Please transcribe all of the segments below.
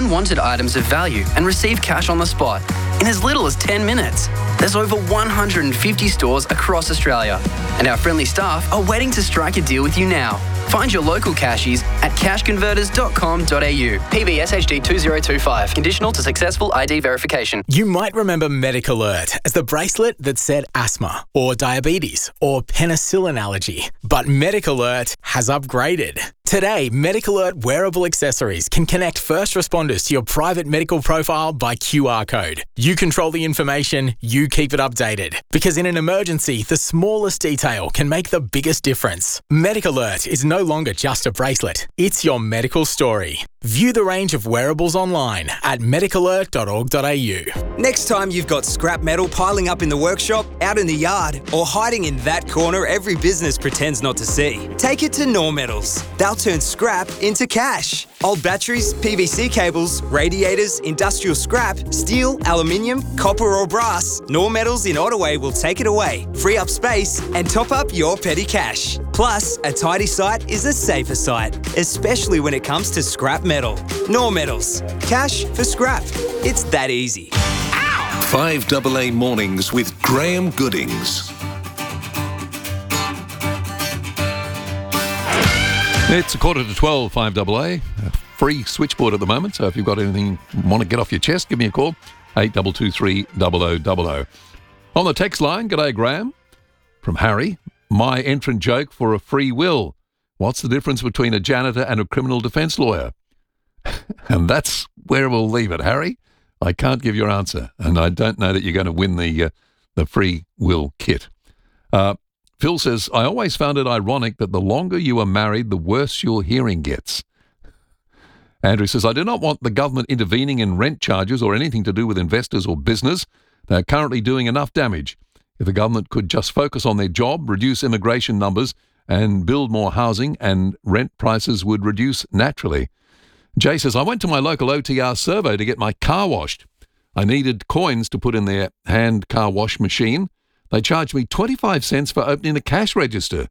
unwanted items of value and receive cash on the spot in as little as 10 minutes. There's over 150 stores across Australia, and our friendly staff are waiting to strike a deal with you now. Find your local cashies at cashconverters.com.au. PBSHD 2025. Conditional to successful ID verification. You might remember MedicAlert as the bracelet that said asthma or diabetes or penicillin allergy. But MedicAlert has upgraded. Today, MedicAlert wearable accessories can connect first responders to your private medical profile by QR code. You control the information, you keep it updated. Because in an emergency, the smallest detail can make the biggest difference. MedicAlert is no longer just a bracelet. It's your medical story. View the range of wearables online at medicalert.org.au. Next time you've got scrap metal piling up in the workshop, out in the yard, or hiding in that corner every business pretends not to see, take it to Nor Metals. They'll turn scrap into cash. Old batteries, PVC cables, radiators, industrial scrap, steel, aluminium, copper or brass, Nor Metals in Ottaway will take it away, free up space and top up your petty cash. Plus, a tidy site is a safer site, especially when it comes to scrap metal. Nor Metals. Cash for scrap. It's that easy. 5AA Mornings with Graham Goodings. It's 11:45, 5AA. A free switchboard at the moment, so if you've got anything you want to get off your chest, give me a call, 8223 0000. On the text line, g'day Graham, from Harry. My entrant joke for a free will. What's the difference between a janitor and a criminal defence lawyer? And that's where we'll leave it, Harry. I can't give your answer, and I don't know that you're going to win the free will kit. Phil says, I always found it ironic that the longer you are married, the worse your hearing gets. Andrew says, I do not want the government intervening in rent charges or anything to do with investors or business. They are currently doing enough damage. If the government could just focus on their job, reduce immigration numbers, and build more housing, and rent prices would reduce naturally. Jay says, I went to my local OTR servo to get my car washed. I needed coins to put in their hand car wash machine. They charged me 25 cents for opening the cash register.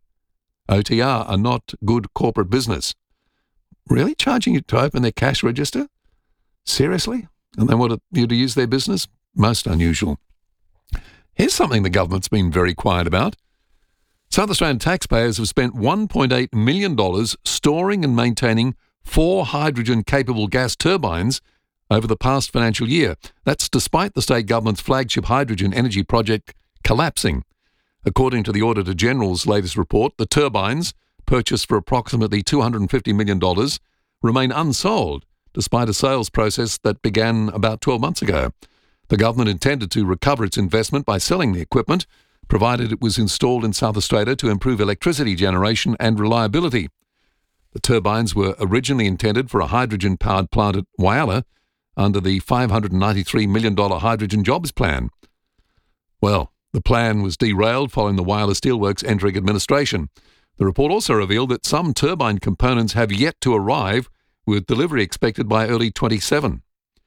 OTR are not good corporate business. Really? Charging you to open their cash register? Seriously? And they want you to use their business? Most unusual. Here's something the government's been very quiet about. South Australian taxpayers have spent $1.8 million storing and maintaining 4 hydrogen-capable gas turbines over the past financial year. That's despite the state government's flagship hydrogen energy project collapsing. According to the Auditor General's latest report, the turbines, purchased for approximately $250 million, remain unsold, despite a sales process that began about 12 months ago. The government intended to recover its investment by selling the equipment, provided it was installed in South Australia to improve electricity generation and reliability. The turbines were originally intended for a hydrogen-powered plant at Whyalla under the $593 million Hydrogen Jobs Plan. Well, the plan was derailed following the Whyalla Steelworks entering administration. The report also revealed that some turbine components have yet to arrive, with delivery expected by early 27.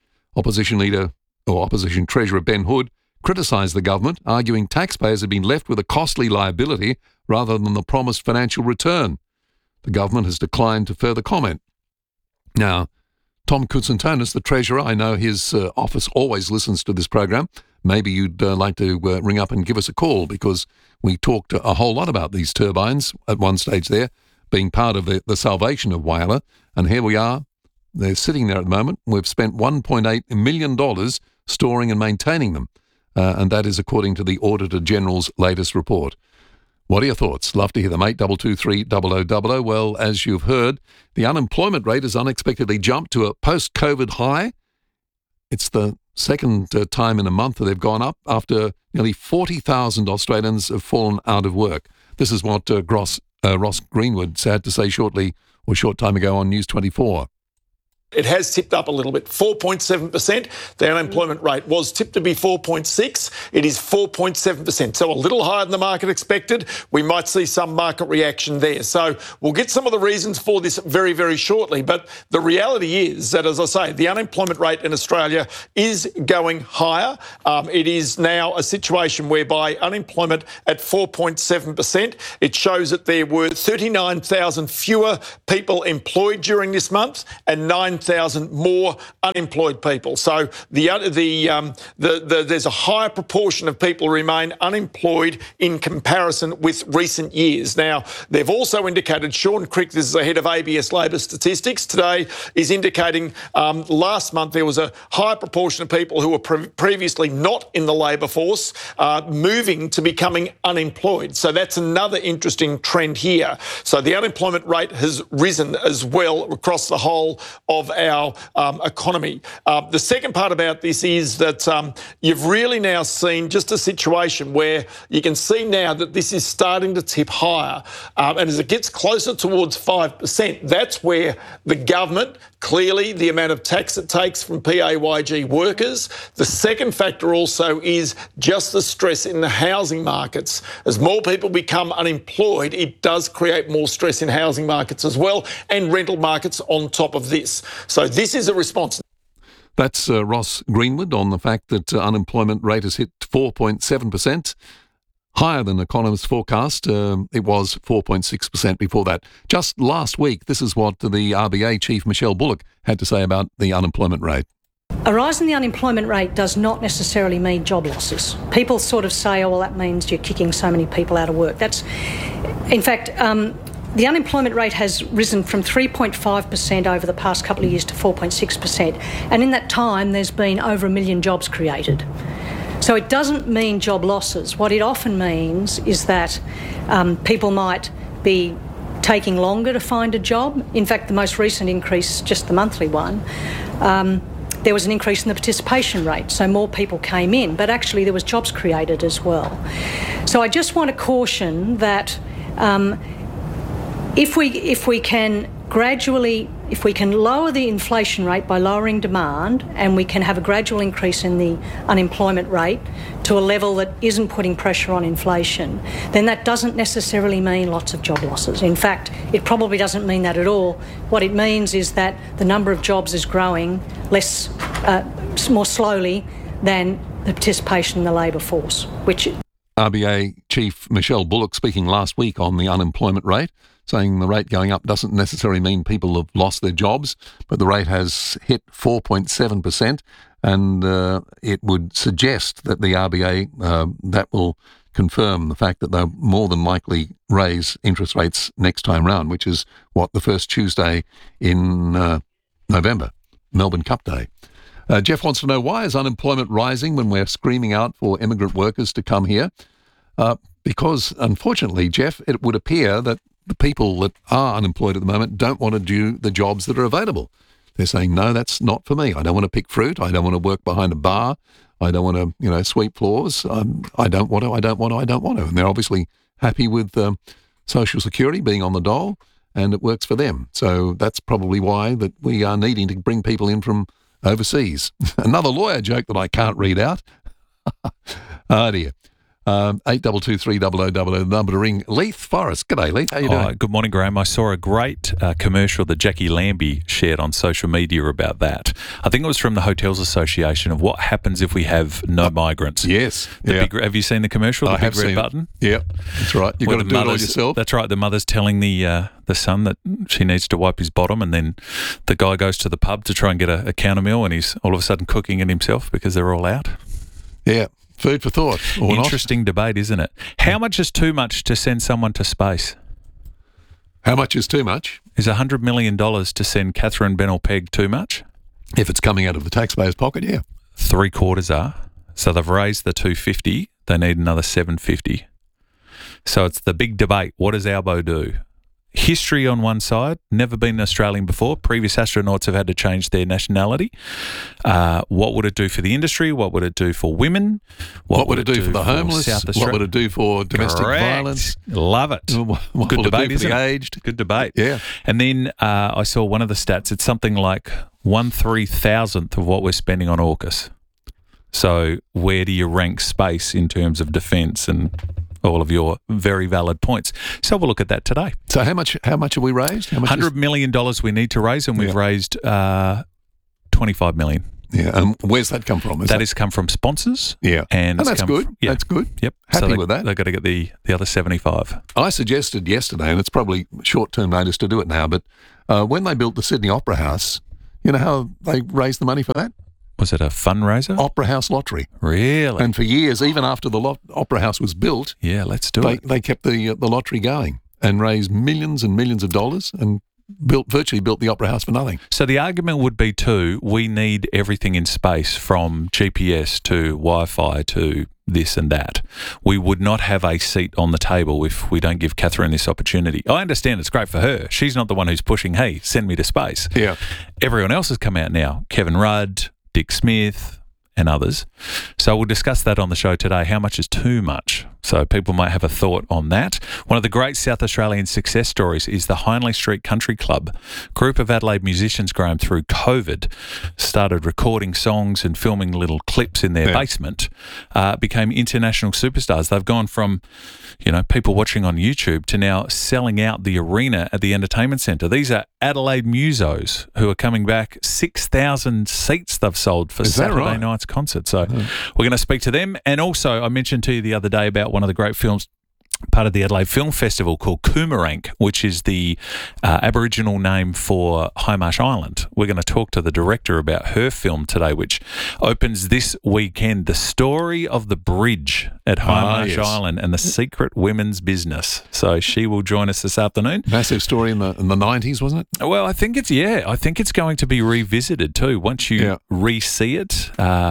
Opposition Treasurer Ben Hood criticised the government, arguing taxpayers had been left with a costly liability rather than the promised financial return. The government has declined to further comment. Now, Tom Koutsantonis, the Treasurer, I know his office always listens to this program. Maybe you'd like to ring up and give us a call, because we talked a whole lot about these turbines at one stage there, being part of the salvation of Whyalla. And here we are. They're sitting there at the moment. We've spent $1.8 million storing and maintaining them. And that is according to the Auditor General's latest report. What are your thoughts? Love to hear them. 8223 0000. Well, as you've heard, the unemployment rate has unexpectedly jumped to a post-COVID high. It's the second time in a month that they've gone up after nearly 40,000 Australians have fallen out of work. This is what Ross Greenwood had to say short time ago on News 24. It has tipped up a little bit, 4.7%. The unemployment rate was tipped to be 4.6. It is 4.7%, so a little higher than the market expected. We might see some market reaction there. So we'll get some of the reasons for this very, very shortly. But the reality is that, as I say, the unemployment rate in Australia is going higher. It is now a situation whereby unemployment at 4.7%. It shows that there were 39,000 fewer people employed during this month and 9,000 900,000 more unemployed people. So there's a higher proportion of people who remain unemployed in comparison with recent years. Now, they've also indicated, Sean Crick, this is the head of ABS Labor Statistics today, is indicating last month there was a high proportion of people who were previously not in the labour force moving to becoming unemployed. So that's another interesting trend here. So the unemployment rate has risen as well across the whole of our economy. The second part about this is that you've really now seen just a situation where you can see now that this is starting to tip higher. And as it gets closer towards 5%, that's where the government, clearly the amount of tax it takes from PAYG workers. The second factor also is just the stress in the housing markets. As more people become unemployed, it does create more stress in housing markets as well, and rental markets on top of this. So this is a response. That's Ross Greenwood on the fact that unemployment rate has hit 4.7%, higher than economists forecast. It was 4.6% before that. Just last week, this is what the RBA chief Michelle Bullock had to say about the unemployment rate. A rise in the unemployment rate does not necessarily mean job losses. People sort of say, oh, well, that means you're kicking so many people out of work. In fact, the unemployment rate has risen from 3.5% over the past couple of years to 4.6%. And in that time, there's been over 1 million jobs created. So it doesn't mean job losses. What it often means is that people might be taking longer to find a job. In fact, the most recent increase, just the monthly one, there was an increase in the participation rate, so more people came in, but actually there was jobs created as well. So I just want to caution that if we can lower the inflation rate by lowering demand, and we can have a gradual increase in the unemployment rate to a level that isn't putting pressure on inflation, then that doesn't necessarily mean lots of job losses. In fact, it probably doesn't mean that at all. What it means is that the number of jobs is growing more slowly than the participation in the labour force, which... RBA Chief Michelle Bullock speaking last week on the unemployment rate, saying the rate going up doesn't necessarily mean people have lost their jobs, but the rate has hit 4.7%, and it would suggest that the RBA, that will confirm the fact that they'll more than likely raise interest rates next time round, which is the first Tuesday in November, Melbourne Cup Day. Jeff wants to know, why is unemployment rising when we're screaming out for immigrant workers to come here? Because, unfortunately, Jeff, it would appear that the people that are unemployed at the moment don't want to do the jobs that are available. They're saying, no, that's not for me. I don't want to pick fruit. I don't want to work behind a bar. I don't want to, sweep floors. I don't want to. And they're obviously happy with Social Security being on the dole, and it works for them. So that's probably why that we are needing to bring people in from overseas. Another lawyer joke that I can't read out. Oh, dear. 82230000, the number to ring. Leith Forrest. G'day, Leith. How you doing? Good morning, Graham. I saw a great commercial that Jackie Lambie shared on social media about that. I think it was from the Hotels Association, of what happens if we have no migrants. Yes. Have you seen the commercial? The big red button? Yep, that's right. You've got to do it all yourself. That's right. The mother's telling the son that she needs to wipe his bottom, and then the guy goes to the pub to try and get a counter meal, and he's all of a sudden cooking it himself because they're all out. Yeah. Food for thought. Interesting debate, isn't it? How much is too much to send someone to space? How much is too much? Is $100 million to send Catherine Bennell-Pegg too much? If it's coming out of the taxpayer's pocket, yeah. 3/4 are. So they've raised the 250. They need another 750. So it's the big debate. What does Albo do? History on one side, never been an Australian before. Previous astronauts have had to change their nationality. What would it do for the industry? What would it do for women? What would it do for the homeless? What would it do for domestic violence? Love it. What Good will debate, it do for isn't the it? aged? Good debate. Yeah. And then I saw one of the stats. It's something like 1/3000th of what we're spending on AUKUS. So where do you rank space in terms of defence and all of your very valid points? So we'll look at that today. So how much have we raised? $100 million we need to raise, and we've raised $25 million. Yeah, and where's that come from? That has come from sponsors. Yeah, and that's good. That's good. Yep, happy with that. They've got to get the other 75. I suggested yesterday, and it's probably short-term notice to do it now, but when they built the Sydney Opera House, You know how they raised the money for that? Was it a fundraiser? Opera House Lottery. Really? And for years, even after the Opera House was built, yeah, let's do it. They kept the lottery going and raised millions and millions of dollars and virtually built the Opera House for nothing. So the argument would be too, we need everything in space from GPS to Wi-Fi to this and that. We would not have a seat on the table if we don't give Catherine this opportunity. I understand it's great for her. She's not the one who's pushing, hey, send me to space. Yeah. Everyone else has come out now. Kevin Rudd, Dick Smith and others. So we'll discuss that on the show today. How much is too much? So people might have a thought on that. One of the great South Australian success stories is the Hindley Street Country Club. Group of Adelaide musicians, Graham, through COVID, started recording songs and filming little clips in their basement, became international superstars. They've gone from, people watching on YouTube to now selling out the arena at the entertainment centre. These are Adelaide musos who are coming back. 6,000 seats they've sold for Saturday night's concert. So we're going to speak to them. And also, I mentioned to you the other day about one of the great films, part of the Adelaide Film Festival, called Coomerang, which is the Aboriginal name for Highmarsh Island. We're going to talk to the director about her film today, which opens this weekend, The Story of the Bridge at Highmarsh Island and the Secret Women's Business. So she will join us this afternoon. Massive story in the 90s, wasn't it? Well, I think it's going to be revisited too once you re-see it.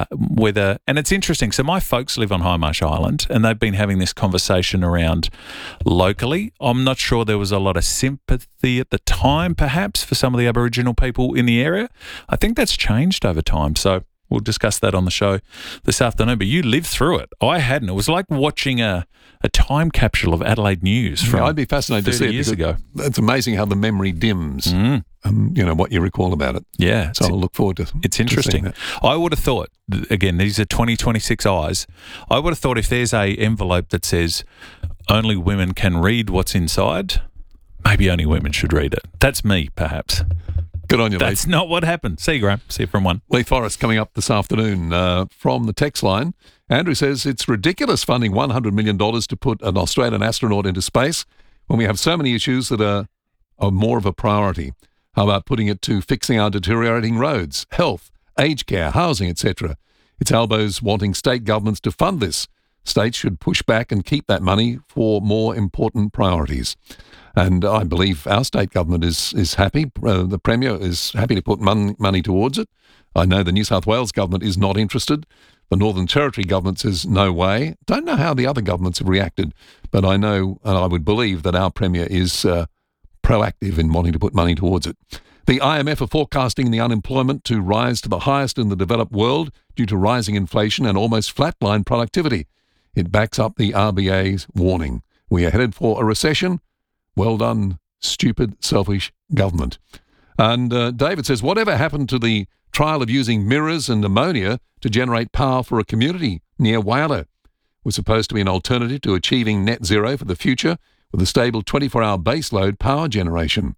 And it's interesting. So my folks live on Highmarsh Island and they've been having this conversation around locally. I'm not sure there was a lot of sympathy at the time, perhaps, for some of the Aboriginal people in the area. I think that's changed over time. So we'll discuss that on the show this afternoon. But you lived through it. I hadn't. It was like watching a time capsule of Adelaide news from I'd be fascinated to see it years ago. It's amazing how the memory dims. What you recall about it. Yeah. So I'll look forward to it's interesting. That. I would have thought, again, these are 2026 eyes. I would have thought if there's a envelope that says only women can read what's inside, maybe only women should read it. That's me, perhaps. Good on you, Lee. That's not what happened. See you, Graham. See you from 1. Lee Forrest coming up this afternoon from the text line. Andrew says it's ridiculous funding $100 million to put an Australian astronaut into space when we have so many issues that are more of a priority. How about putting it to fixing our deteriorating roads, health, aged care, housing, etc.? It's Albo's wanting state governments to fund this. States should push back and keep that money for more important priorities. And I believe our state government is happy. The Premier is happy to put money towards it. I know the New South Wales government is not interested. The Northern Territory government says no way. Don't know how the other governments have reacted, but I know and I would believe that our Premier is proactive in wanting to put money towards it. The IMF are forecasting the unemployment to rise to the highest in the developed world due to rising inflation and almost flatline productivity. It backs up the RBA's warning. We are headed for a recession. Well done, stupid, selfish government. And David says, whatever happened to the trial of using mirrors and ammonia to generate power for a community near Whyalla? Was supposed to be an alternative to achieving net zero for the future with a stable 24-hour baseload power generation.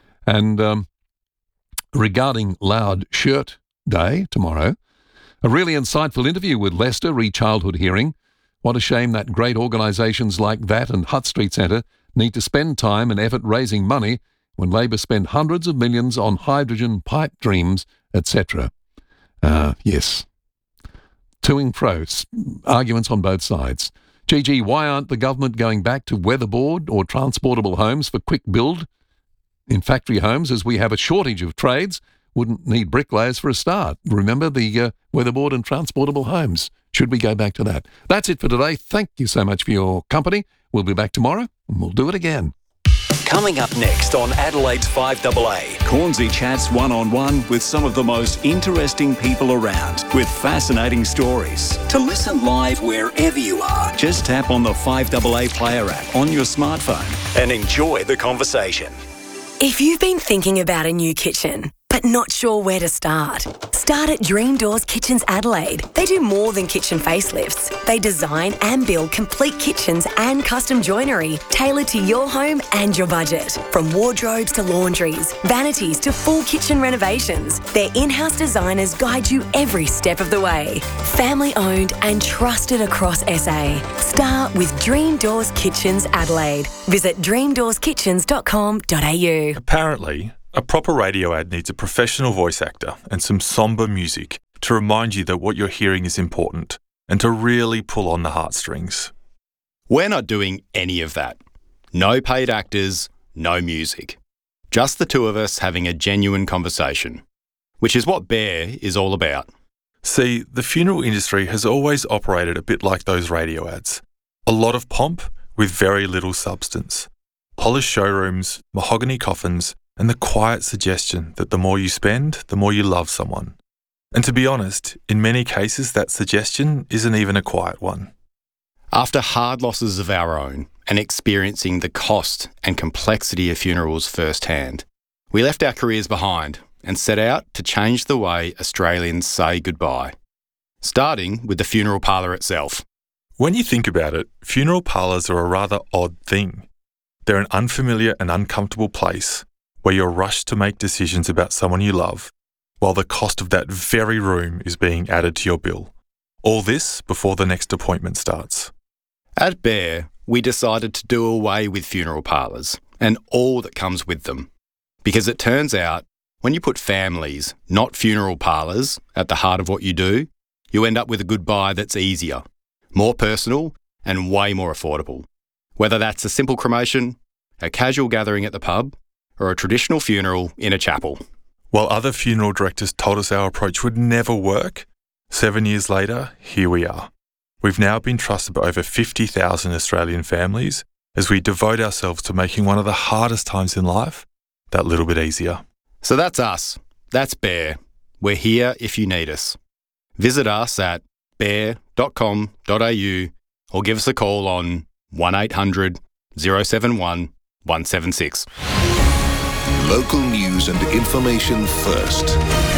And regarding Loud Shirt Day tomorrow, a really insightful interview with Lester re Childhood Hearing. What a shame that great organisations like that and Hutt Street Centre need to spend time and effort raising money when Labor spend hundreds of millions on hydrogen pipe dreams, etc. Yes. To and fro, arguments on both sides. Gigi, why aren't the government going back to weatherboard or transportable homes for quick build in factory homes, as we have a shortage of trades? Wouldn't need bricklayers for a start. Remember the weatherboard and transportable homes. Should we go back to that? That's it for today. Thank you so much for your company. We'll be back tomorrow and we'll do it again. Coming up next on Adelaide's 5AA, Cornsey chats one-on-one with some of the most interesting people around with fascinating stories. To listen live wherever you are, just tap on the 5AA Player app on your smartphone and enjoy the conversation. If you've been thinking about a new kitchen, but not sure where to start, start at Dream Doors Kitchens Adelaide. They do more than kitchen facelifts. They design and build complete kitchens and custom joinery tailored to your home and your budget. From wardrobes to laundries, vanities to full kitchen renovations, their in-house designers guide you every step of the way. Family owned and trusted across SA. Start with Dream Doors Kitchens Adelaide. Visit dreamdoorskitchens.com.au. Apparently, A proper radio ad needs a professional voice actor and some sombre music to remind you that what you're hearing is important and to really pull on the heartstrings. We're not doing any of that. No paid actors, no music. Just the two of us having a genuine conversation, which is what Bear is all about. See, the funeral industry has always operated a bit like those radio ads. A lot of pomp with very little substance. Polished showrooms, mahogany coffins, and the quiet suggestion that the more you spend, the more you love someone. And to be honest, in many cases that suggestion isn't even a quiet one. After hard losses of our own and experiencing the cost and complexity of funerals firsthand, we left our careers behind and set out to change the way Australians say goodbye, starting with the funeral parlour itself. When you think about it, funeral parlours are a rather odd thing. They're an unfamiliar and uncomfortable place where you're rushed to make decisions about someone you love, while the cost of that very room is being added to your bill. All this before the next appointment starts. At Bear, we decided to do away with funeral parlours and all that comes with them. Because it turns out, when you put families, not funeral parlours, at the heart of what you do, you end up with a goodbye that's easier, more personal and way more affordable. Whether that's a simple cremation, a casual gathering at the pub, or a traditional funeral in a chapel. While other funeral directors told us our approach would never work, 7 years later, here we are. We've now been trusted by over 50,000 Australian families as we devote ourselves to making one of the hardest times in life that little bit easier. So that's us. That's Bear. We're here if you need us. Visit us at bear.com.au or give us a call on 1800 071 176. Local news and information first.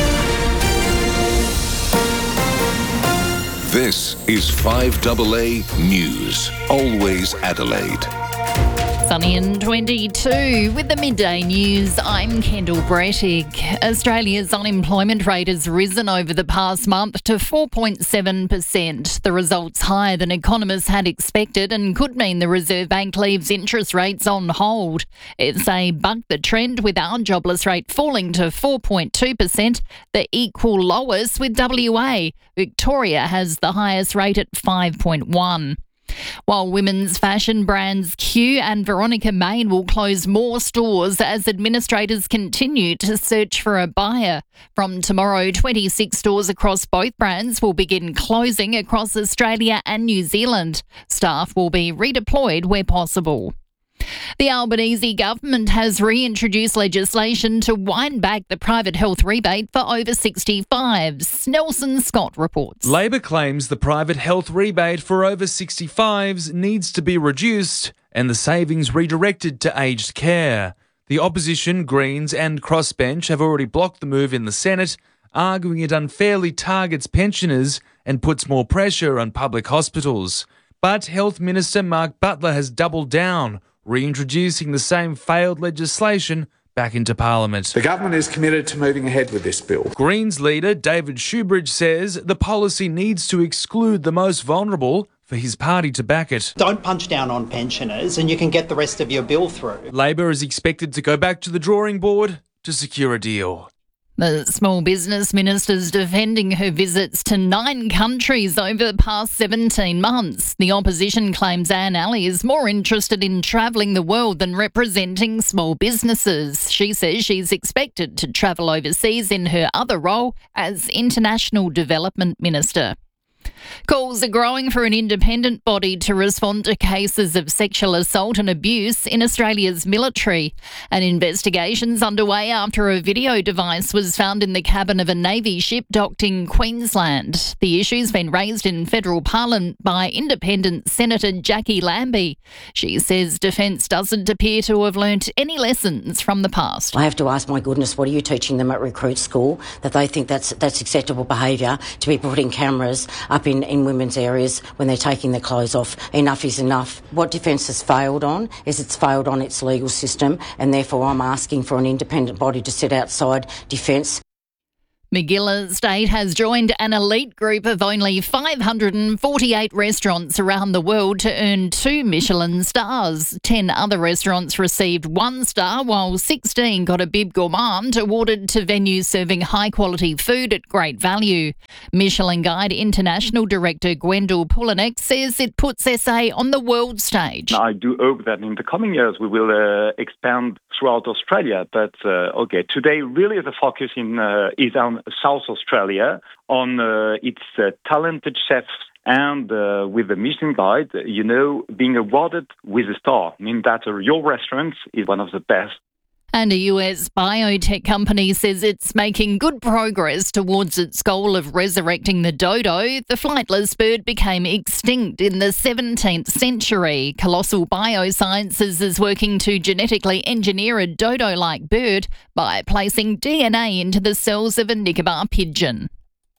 This is 5AA News, always Adelaide. Sunny and 22 with the midday news. I'm Kendall Brettig. Australia's unemployment rate has risen over the past month to 4.7%. The result's higher than economists had expected and could mean the Reserve Bank leaves interest rates on hold. It's a buck the trend with our jobless rate falling to 4.2%, the equal lowest with WA. Victoria has the highest rate at 5.1%. While women's fashion brands Q and Veronica Main will close more stores as administrators continue to search for a buyer. From tomorrow, 26 stores across both brands will begin closing across Australia and New Zealand. Staff will be redeployed where possible. The Albanese government has reintroduced legislation to wind back the private health rebate for over 65s. Nelson Scott reports. Labor claims the private health rebate for over 65s needs to be reduced and the savings redirected to aged care. The opposition, Greens and Crossbench have already blocked the move in the Senate, arguing it unfairly targets pensioners and puts more pressure on public hospitals. But Health Minister Mark Butler has doubled down, reintroducing the same failed legislation back into Parliament. The government is committed to moving ahead with this bill. Greens leader David Shoebridge says the policy needs to exclude the most vulnerable for his party to back it. Don't punch down on pensioners and you can get the rest of your bill through. Labor is expected to go back to the drawing board to secure a deal. The small business minister's defending her visits to 9 countries over the past 17 months. The opposition claims Anne Alley is more interested in travelling the world than representing small businesses. She says she's expected to travel overseas in her other role as International Development Minister. Calls are growing for an independent body to respond to cases of sexual assault and abuse in Australia's military. An investigation's underway after a video device was found in the cabin of a Navy ship docked in Queensland. The issue's been raised in federal parliament by independent Senator Jackie Lambie. She says Defence doesn't appear to have learnt any lessons from the past. I have to ask, my goodness, what are you teaching them at recruit school, that they think that's acceptable behaviour to be putting cameras up in women's areas when they're taking their clothes off? Enough is enough. What Defence has failed on is it's failed on its legal system, and therefore I'm asking for an independent body to sit outside Defence. McGill Estate has joined an elite group of only 548 restaurants around the world to earn 2 Michelin stars. 10 other restaurants received 1 star, while 16 got a Bib Gourmand awarded to venues serving high-quality food at great value. Michelin Guide International Director Gwendal Pulanek says it puts SA on the world stage. I do hope that in the coming years we will expand throughout Australia. But today really the focus is on South Australia, on its talented chefs, and with the Michelin Guide, being awarded with a star means that your restaurant is one of the best. And a US biotech company says it's making good progress towards its goal of resurrecting the dodo. The flightless bird became extinct in the 17th century. Colossal Biosciences is working to genetically engineer a dodo-like bird by placing DNA into the cells of a Nicobar pigeon.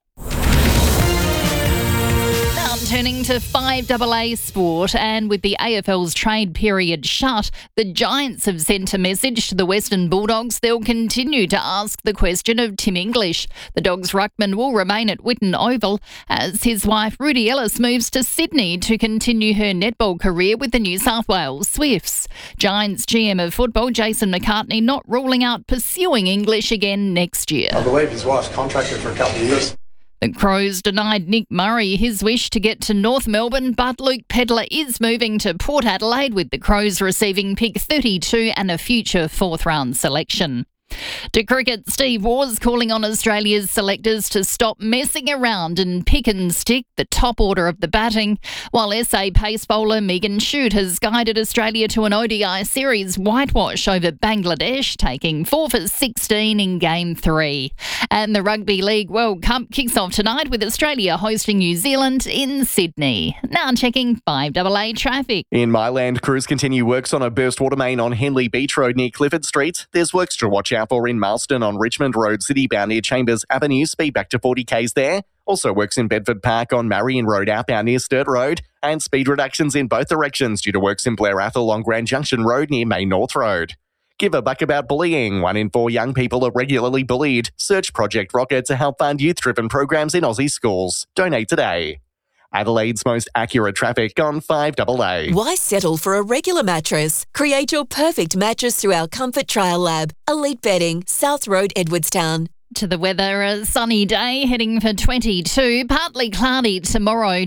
Turning to 5AA sport, and with the AFL's trade period shut, the Giants have sent a message to the Western Bulldogs they'll continue to ask the question of Tim English. The Dogs' ruckman will remain at Whitten Oval as his wife Rudy Ellis moves to Sydney to continue her netball career with the New South Wales Swifts. Giants GM of football Jason McCartney not ruling out pursuing English again next year. I believe his wife's contracted for a couple of years. The Crows denied Nick Murray his wish to get to North Melbourne, but Luke Pedler is moving to Port Adelaide, with the Crows receiving pick 32 and a future 4th-round selection. To cricket, Steve Waugh's calling on Australia's selectors to stop messing around and pick and stick the top order of the batting, while SA pace bowler Megan Shute has guided Australia to an ODI series whitewash over Bangladesh, taking 4 for 16 in Game 3. And the Rugby League World Cup kicks off tonight with Australia hosting New Zealand in Sydney. Now checking 5AA traffic. In Myland, crews continue works on a burst water main on Henley Beach Road near Clifford Street. There's works to watch out for in Marston on Richmond Road, citybound near Chambers Avenue, speed back to 40 k's there. Also works in Bedford Park on Marion Road outbound near Sturt Road, and speed reductions in both directions due to works in Blair Athol on Grand Junction Road near Main North Road. Give a buck about bullying. 1 in 4 young people are regularly bullied. Search Project Rocket to help fund youth-driven programs in Aussie schools. Donate today. Adelaide's most accurate traffic on 5AA. Why settle for a regular mattress? Create your perfect mattress through our Comfort Trial Lab. Elite Bedding, South Road, Edwardstown. To the weather, a sunny day heading for 22, partly cloudy tomorrow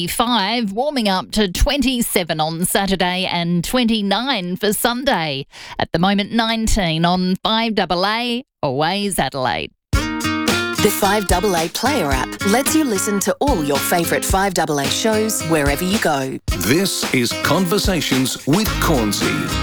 25, warming up to 27 on Saturday and 29 for Sunday. At the moment 19 on 5AA, always Adelaide. The 5AA Player app lets you listen to all your favourite 5AA shows wherever you go. This is Conversations with Cornsey.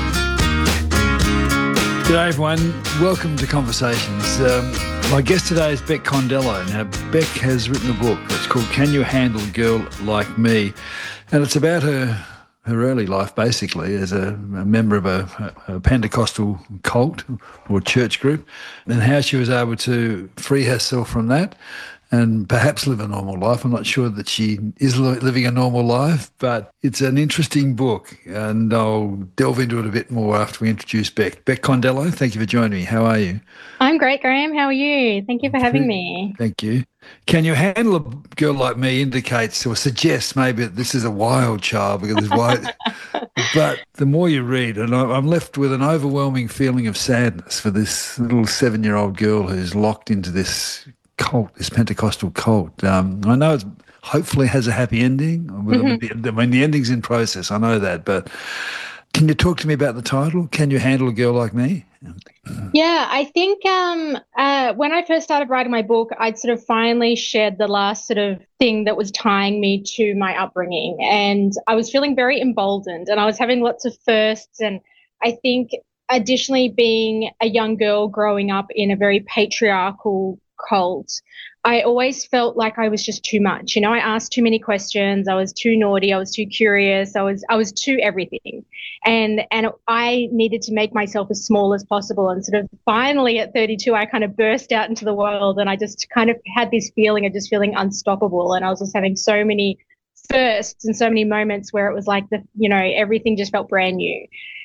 G'day everyone, welcome to Conversations. My guest today is Beck Condello. Now, Beck has written a book. It's called Can You Handle a Girl Like Me? And it's about her early life, basically, as a member of a Pentecostal cult or church group, and how she was able to free herself from that and perhaps live a normal life. I'm not sure that she is living a normal life, but it's an interesting book, and I'll delve into it a bit more after we introduce Beck. Beck Condello, thank you for joining me. How are you? I'm great, Graham. How are you? Thank you for having me. Thank you. Can You Handle a Girl Like Me indicates or suggests maybe that this is a wild child, because it's wild. But the more you read, and I'm left with an overwhelming feeling of sadness for this little 7-year-old girl who's locked into this cult, this Pentecostal cult. I know it hopefully has a happy ending. I mean, the ending's in process, I know that, but can you talk to me about the title? Can You Handle a Girl Like Me? Yeah, I think when I first started writing my book, I'd sort of finally shed the last sort of thing that was tying me to my upbringing. And I was feeling very emboldened, and I was having lots of firsts. And I think additionally, being a young girl growing up in a very patriarchal cult, I always felt like I was just too much. You know, I asked too many questions. I was too naughty. I was too curious. I was too everything. And I needed to make myself as small as possible. And sort of finally at 32, I kind of burst out into the world, and I just kind of had this feeling of just feeling unstoppable. And I was just having so many firsts and so many moments where it was like everything just felt brand new.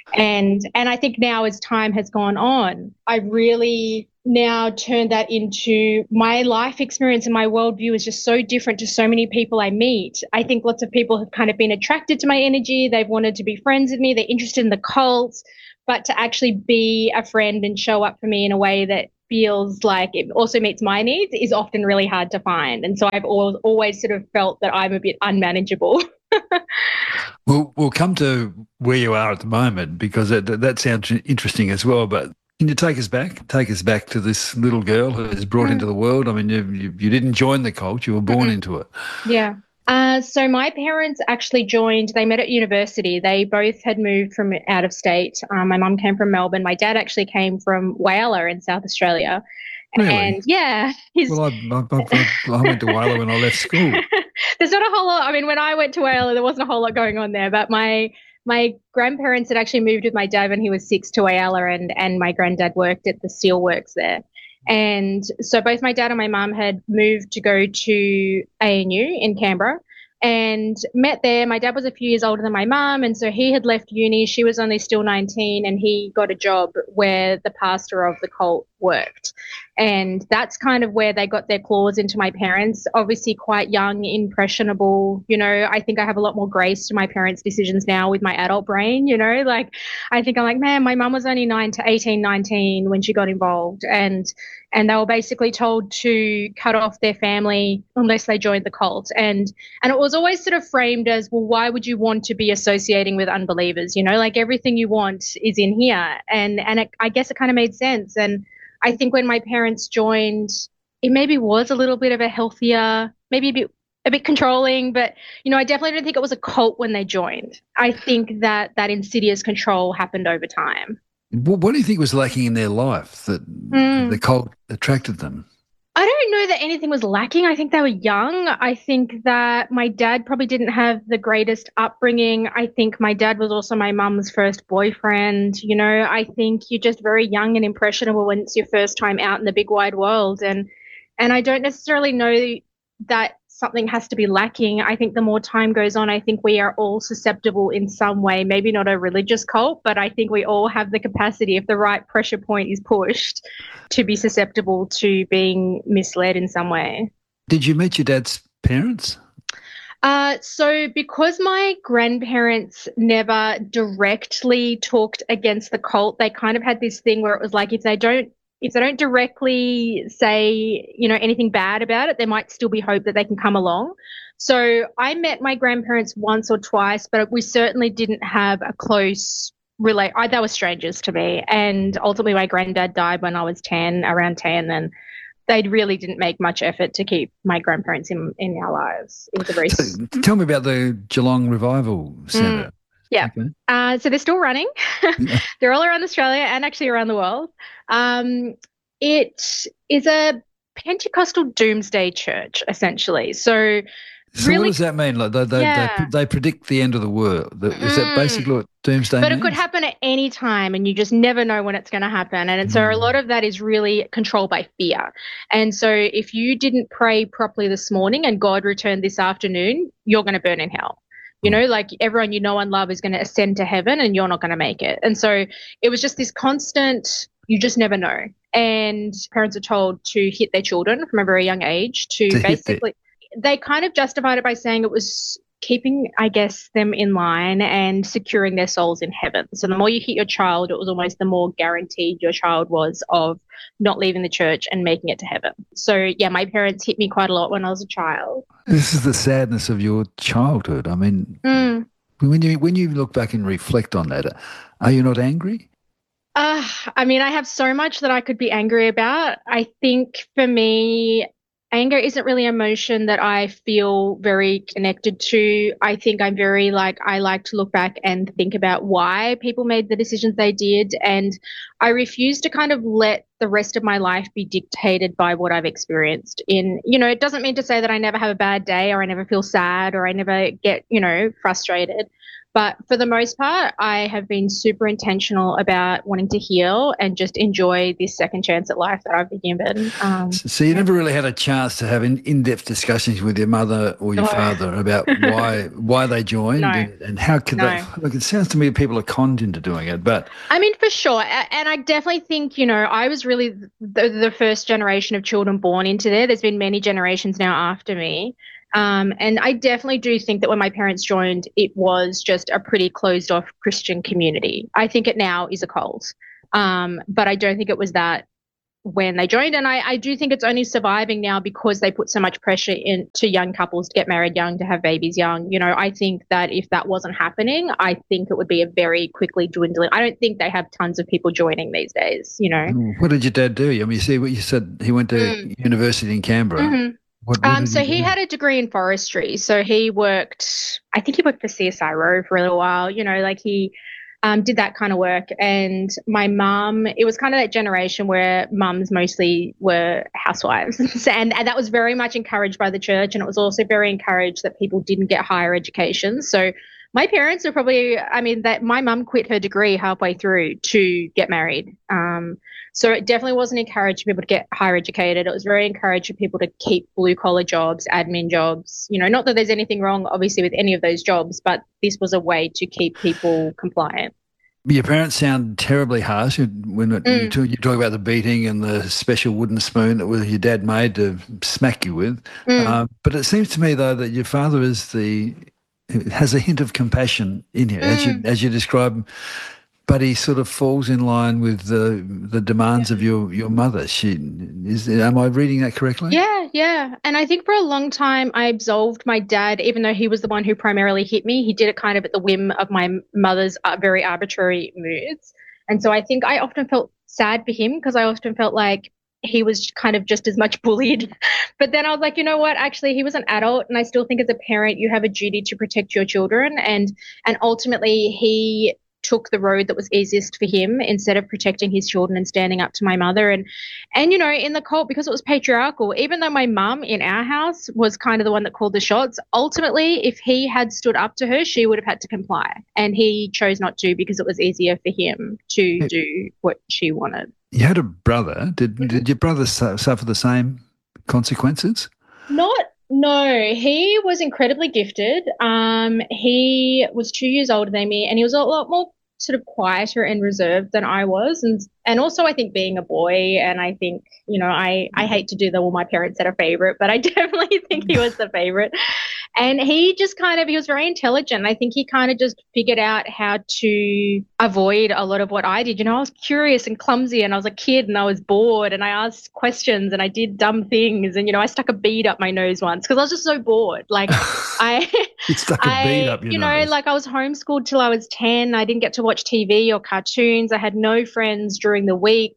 And I think now as time has gone on, I've really now turned that into my life experience, and my worldview is just so different to so many people I meet. I think lots of people have kind of been attracted to my energy. They've wanted to be friends with me. They're interested in the cult, but to actually be a friend and show up for me in a way that feels like it also meets my needs is often really hard to find. And so I've always sort of felt that I'm a bit unmanageable. We'll come to where you are at the moment, because that sounds interesting as well. But can you take us back? Take us back to this little girl who was brought into the world. I mean, you didn't join the cult; you were born into it. Yeah. So my parents actually joined. They met at university. They both had moved from out of state. My mum came from Melbourne. My dad actually came from Whyalla in South Australia. Really? And yeah, well, I went to Whyalla when I left school. There's not a whole lot. I mean, when I went to Whyalla, there wasn't a whole lot going on there. But my grandparents had actually moved with my dad when he was 6 to Whyalla, and my granddad worked at the steelworks there. And so both my dad and my mum had moved to go to ANU in Canberra and met there. My dad was a few years older than my mum, and so he had left uni. She was only still 19, and he got a job where the pastor of the cult worked. And that's kind of where they got their claws into my parents, obviously quite young, impressionable. You know, I think I have a lot more grace to my parents' decisions now with my adult brain, you know, like I think I'm like, man, my mum was only 19 when she got involved, and they were basically told to cut off their family unless they joined the cult. And it was always sort of framed as, well, why would you want to be associating with unbelievers? You know, like everything you want is in here. And I guess it kind of made sense. And I think when my parents joined, it maybe was a little bit of a healthier, maybe a bit controlling, but, you know, I definitely don't think it was a cult when they joined. I think that insidious control happened over time. What do you think was lacking in their life that the cult attracted them? I don't know that anything was lacking. I think they were young. I think that my dad probably didn't have the greatest upbringing. I think my dad was also my mum's first boyfriend. You know, I think you're just very young and impressionable when it's your first time out in the big wide world. And I don't necessarily know that something has to be lacking. I think the more time goes on, I think we are all susceptible in some way, maybe not a religious cult, but I think we all have the capacity, if the right pressure point is pushed, to be susceptible to being misled in some way. Did you meet your dad's parents? So because my grandparents never directly talked against the cult, they kind of had this thing where it was like, if they don't directly say, you know, anything bad about it, there might still be hope that they can come along. So I met my grandparents once or twice, but we certainly didn't have a close they were strangers to me. And ultimately my granddad died when I was around 10, and they really didn't make much effort to keep my grandparents in our lives. It was a very... Tell me about the Geelong Revival Centre. Yeah. Okay. So they're still running. They're all around Australia and actually around the world. It is a Pentecostal doomsday church, essentially. So really, what does that mean? Like they predict the end of the world. Is that basically what doomsday means? But it could happen at any time, and you just never know when it's going to happen. And so a lot of that is really controlled by fear. And so if you didn't pray properly this morning and God returned this afternoon, you're going to burn in hell. You know, like everyone you know and love is going to ascend to heaven and you're not going to make it. And so it was just this constant, you just never know. And parents are told to hit their children from a very young age to basically, they kind of justified it by saying it was keeping, I guess, them in line and securing their souls in heaven. So the more you hit your child, it was almost the more guaranteed your child was of not leaving the church and making it to heaven. So, yeah, my parents hit me quite a lot when I was a child. This is the sadness of your childhood. I mean, when you look back and reflect on that, are you not angry? I mean, I have so much that I could be angry about. I think for me, anger isn't really an emotion that I feel very connected to. I think I'm very I like to look back and think about why people made the decisions they did. And I refuse to kind of let the rest of my life be dictated by what I've experienced. It doesn't mean to say that I never have a bad day or I never feel sad or I never get, frustrated. But for the most part, I have been super intentional about wanting to heal and just enjoy this second chance at life that I've been given. So you never really had a chance to have in-depth discussions with your mother or your father about why they joined and how could they? Look, it sounds to me people are conned into doing it, but I mean, for sure. And I definitely think, I was really the first generation of children born into there. There's been many generations now after me. And I definitely do think that when my parents joined, it was just a pretty closed off Christian community. I think it now is a cult. But I don't think it was that when they joined. And I do think it's only surviving now because they put so much pressure into young couples to get married young, to have babies young. I think that if that wasn't happening, I think it would be a very quickly dwindling. I don't think they have tons of people joining these days, What did your dad do? I mean, you see what you said, he went to university in Canberra. Mm-hmm. So he had a degree in forestry. So he worked, I think he worked for CSIRO for a little while, he did that kind of work. And my mum, it was kind of that generation where mums mostly were housewives. and that was very much encouraged by the church. And it was also very encouraged that people didn't get higher education. So my parents are probably, that my mum quit her degree halfway through to get married. So it definitely wasn't encouraged for people to get higher educated. It was very encouraged for people to keep blue collar jobs, admin jobs. Not that there's anything wrong, obviously, with any of those jobs, but this was a way to keep people compliant. Your parents sound terribly harsh when you talk about the beating and the special wooden spoon that your dad made to smack you with. But it seems to me, though, that your father has a hint of compassion in here, as you describe. But he sort of falls in line with the demands of your mother. Am I reading that correctly? Yeah. And I think for a long time I absolved my dad, even though he was the one who primarily hit me. He did it kind of at the whim of my mother's very arbitrary moods. And so I think I often felt sad for him because I often felt like he was kind of just as much bullied. But then I was like, you know what? Actually, he was an adult, and I still think as a parent you have a duty to protect your children. And ultimately he took the road that was easiest for him instead of protecting his children and standing up to my mother. And in the cult, because it was patriarchal, even though my mum in our house was kind of the one that called the shots, ultimately if he had stood up to her, she would have had to comply. And he chose not to because it was easier for him to do what she wanted. You had a brother. Did your brother suffer the same consequences? No, he was incredibly gifted. He was 2 years older than me, and he was a lot more sort of quieter and reserved than I was. And also I think being a boy, and I think, I hate to do my parents had a favorite, but I definitely think he was the favorite. And he just he was very intelligent. I think he kind of just figured out how to avoid a lot of what I did. I was curious and clumsy, and I was a kid and I was bored, and I asked questions and I did dumb things. And, I stuck a bead up my nose once because I was just so bored. Like You stuck a bead up your nose. I was homeschooled till I was 10. I didn't get to watch TV or cartoons. I had no friends during the week.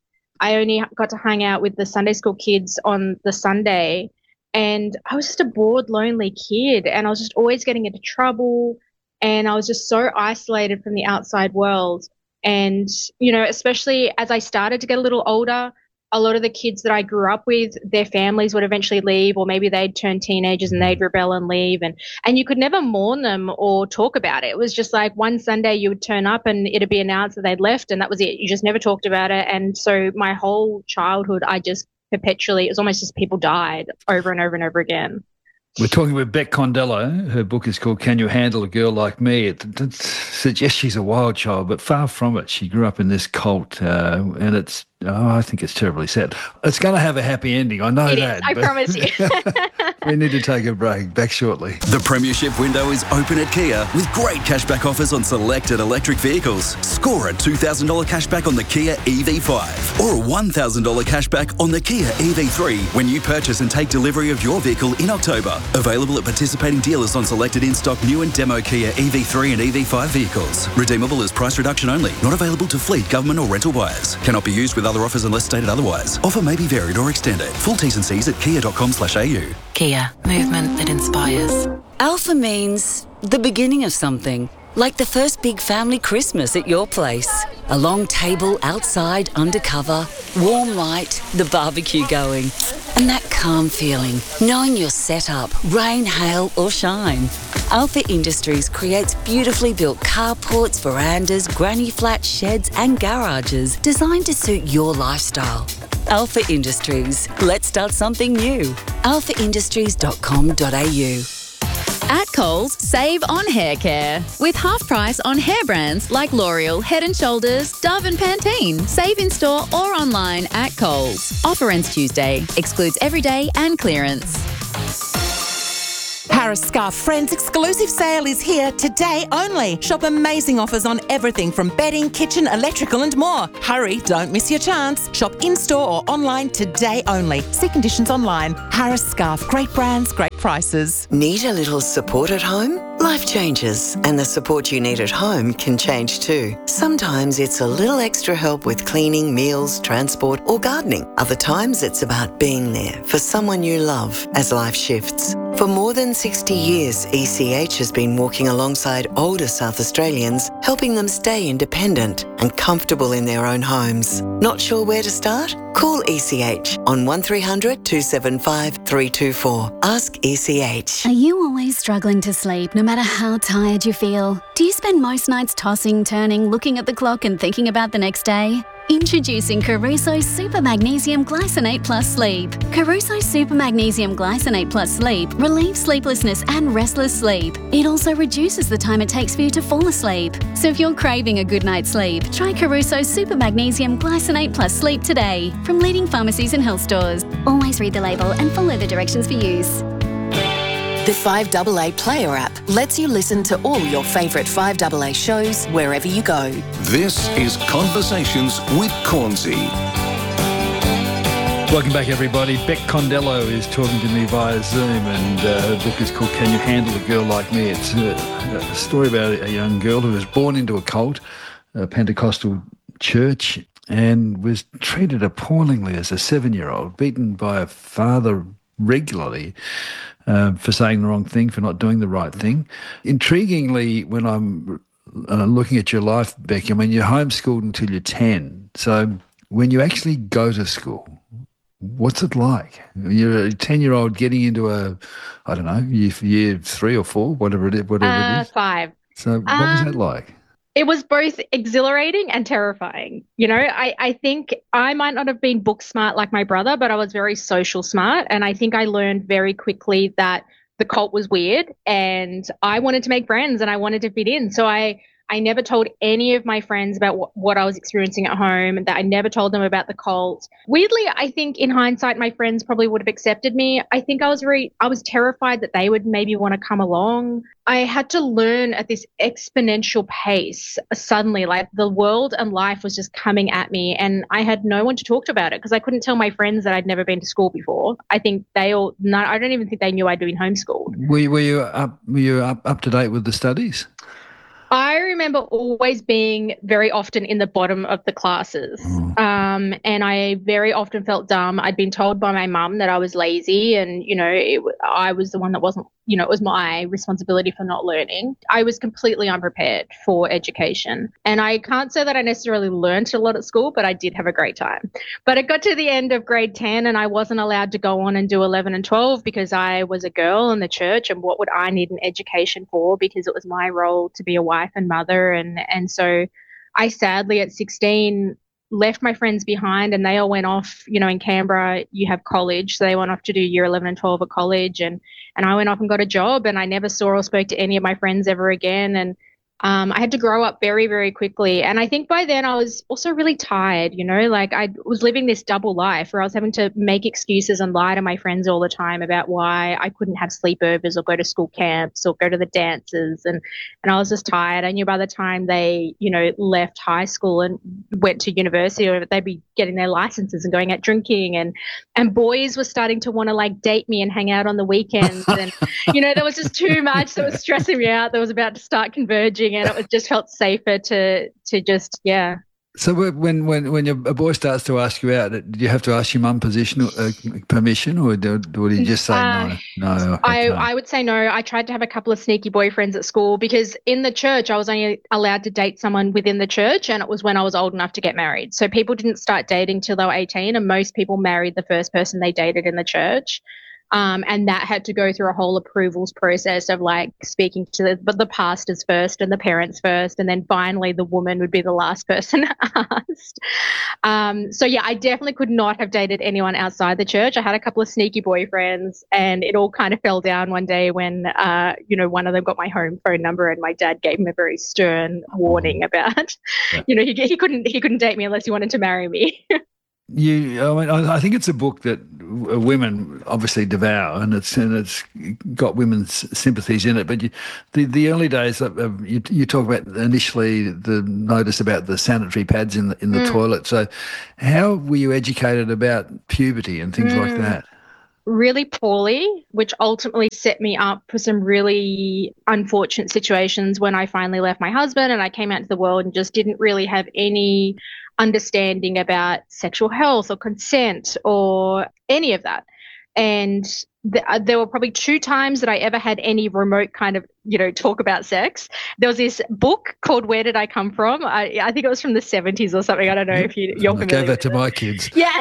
I only got to hang out with the Sunday school kids on the Sunday. And I was just a bored, lonely kid, and I was just always getting into trouble, and I was just so isolated from the outside world. And, especially as I started to get a little older, a lot of the kids that I grew up with, their families would eventually leave, or maybe they'd turn teenagers and they'd rebel and leave. And you could never mourn them or talk about it. It was just like one Sunday you would turn up and it'd be announced that they'd left, and that was it. You just never talked about it. And so my whole childhood, I just perpetually, it was almost just people died over and over and over again. We're talking with Beck Condello. Her book is called Can You Handle a Girl Like Me? It suggests she's a wild child, but far from it. She grew up in this cult, and I think it's terribly sad. It's going to have a happy ending, I know that. I promise you. We need to take a break. Back shortly. The Premiership window is open at Kia with great cashback offers on selected electric vehicles. Score a $2,000 cashback on the Kia EV5 or a $1,000 cashback on the Kia EV3 when you purchase and take delivery of your vehicle in October. Available at participating dealers on selected in-stock new and demo Kia EV3 and EV5 vehicles. Redeemable as price reduction only. Not available to fleet, government or rental buyers. Cannot be used with other offers unless stated otherwise. Offer may be varied or extended. Full T's and C's at kia.com/au. Kia, movement that inspires. Alpha means the beginning of something, like the first big family Christmas at your place. A long table outside, undercover, warm light, the barbecue going. And that calm feeling, knowing you're set up, rain, hail or shine. Alpha Industries creates beautifully built carports, verandas, granny flats, sheds and garages designed to suit your lifestyle. Alpha Industries. Let's start something new. alphaindustries.com.au. At Coles, save on hair care. With half price on hair brands like L'Oreal, Head & Shoulders, Dove and Pantene. Save in store or online at Coles. Offer ends Tuesday. Excludes everyday and clearance. Harris Scarf Friends exclusive sale is here today only. Shop amazing offers on everything from bedding, kitchen, electrical and more. Hurry, don't miss your chance. Shop in-store or online today only. See conditions online. Harris Scarf, great brands, great prices. Need a little support at home? Life changes, and the support you need at home can change too. Sometimes it's a little extra help with cleaning, meals, transport or gardening. Other times it's about being there for someone you love as life shifts. For more than 60 years, ECH has been walking alongside older South Australians, helping them stay independent and comfortable in their own homes. Not sure where to start? Call ECH on 1300 275 324. Ask ECH. Are you always struggling to sleep no matter how tired you feel? Do you spend most nights tossing, turning, looking at the clock and thinking about the next day? Introducing Caruso Super Magnesium Glycinate Plus Sleep. Caruso Super Magnesium Glycinate Plus Sleep relieves sleeplessness and restless sleep. It also reduces the time it takes for you to fall asleep. So if you're craving a good night's sleep, try Caruso Super Magnesium Glycinate Plus Sleep today from leading pharmacies and health stores. Always read the label and follow the directions for use. The 5AA Player app lets you listen to all your favourite 5AA shows wherever you go. This is Conversations with Cornsey. Welcome back, everybody. Beck Condello is talking to me via Zoom, and her book is called Can You Handle a Girl Like Me? It's a story about a young girl who was born into a cult, a Pentecostal church, and was treated appallingly as a 7-year-old, beaten by a father regularly for saying the wrong thing, for not doing the right thing. Intriguingly, when I'm looking at your life, Beck, I mean, you're homeschooled until you're 10. So when you actually go to school, what's it like? You're a 10-year-old getting into year 3 or 4, whatever it is. 5. So what was that like? It was both exhilarating and terrifying. You know, I think I might not have been book smart like my brother, but I was very social smart. And I think I learned very quickly that the cult was weird and I wanted to make friends and I wanted to fit in. So I never told any of my friends about what I was experiencing at home, and that I never told them about the cult. Weirdly, I think in hindsight, my friends probably would have accepted me. I think I was terrified that they would maybe want to come along. I had to learn at this exponential pace suddenly, like the world and life was just coming at me and I had no one to talk to about it because I couldn't tell my friends that I'd never been to school before. I think I don't even think they knew I'd been homeschooled. Were you up to date with the studies? I remember always being very often in the bottom of the classes, and I very often felt dumb. I'd been told by my mum that I was lazy and, I was the one that wasn't, it was my responsibility for not learning. I was completely unprepared for education, and I can't say that I necessarily learned a lot at school, but I did have a great time. But it got to the end of grade 10 and I wasn't allowed to go on and do 11 and 12 because I was a girl in the church, and what would I need an education for, because it was my role to be a wife and mother. And so I sadly at 16 left my friends behind and they all went off, in Canberra you have college. So they went off to do year 11 and 12 at college, and I went off and got a job, and I never saw or spoke to any of my friends ever again. And I had to grow up very, very quickly. And I think by then I was also really tired, like I was living this double life where I was having to make excuses and lie to my friends all the time about why I couldn't have sleepovers or go to school camps or go to the dances. And I was just tired. I knew by the time they, left high school and went to university, or they'd be getting their licenses and going out drinking, and boys were starting to want to date me and hang out on the weekends. And, there was just too much that was stressing me out. That was about to start converging. And it just felt safer to just, So when a boy starts to ask you out, do you have to ask your mum permission, or do you just say no? No, I would say no. I tried to have a couple of sneaky boyfriends at school because in the church I was only allowed to date someone within the church, and it was when I was old enough to get married. So people didn't start dating till they were 18, and most people married the first person they dated in the church. And that had to go through a whole approvals process of like speaking to the pastors first and the parents first, and then finally the woman would be the last person asked. So yeah, I definitely could not have dated anyone outside the church. I had a couple of sneaky boyfriends, and it all kind of fell down one day when, one of them got my home phone number, and my dad gave him a very stern warning about, he couldn't date me unless he wanted to marry me. I think it's a book that women obviously devour, and it's got women's sympathies in it. But the early days, you talk about initially the notice about the sanitary pads in the toilet. So, how were you educated about puberty and things like that? Really poorly, which ultimately set me up for some really unfortunate situations when I finally left my husband and I came out to the world and just didn't really have any understanding about sexual health or consent or any of that. And there were probably 2 times that I ever had any remote kind of, talk about sex. There was this book called Where Did I Come From? I think it was from the 70s or something. I don't know if you're familiar. I gave that to my kids. Yeah.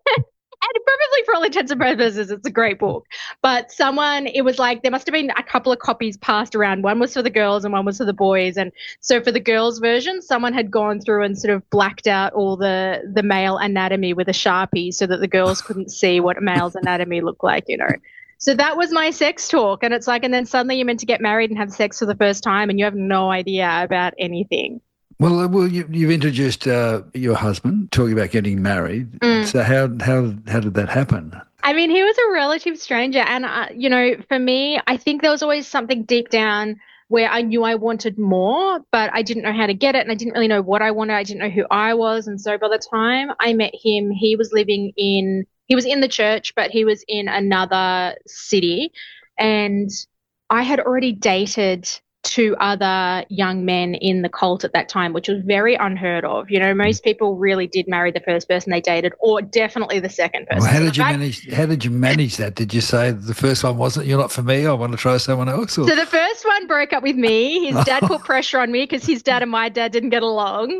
And probably for all intents and purposes, it's a great book. But it was like there must have been a couple of copies passed around. One was for the girls and one was for the boys. And so for the girls' version, someone had gone through and sort of blacked out all the male anatomy with a Sharpie so that the girls couldn't see what a male's anatomy looked like, So that was my sex talk. And it's like, and then suddenly you're meant to get married and have sex for the first time and you have no idea about anything. Well, you've introduced your husband, talking about getting married. So how did that happen? I mean, he was a relative stranger. And, for me, I think there was always something deep down where I knew I wanted more, but I didn't know how to get it. And I didn't really know what I wanted. I didn't know who I was. And so by the time I met him, he was in the church, but he was in another city. And I had already dated 2 other young men in the cult at that time, which was very unheard of. Most people really did marry the first person they dated, or definitely the second person. Well, how did you manage that? Did you say the first one you're not for me, I want to try someone else? Or? So the first one broke up with me. His dad put pressure on me because his dad and my dad didn't get along.